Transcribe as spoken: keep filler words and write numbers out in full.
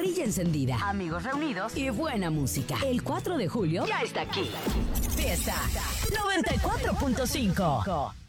parrilla encendida, amigos reunidos y buena música. El cuatro de julio ya está aquí. Fiesta noventa y cuatro punto cinco.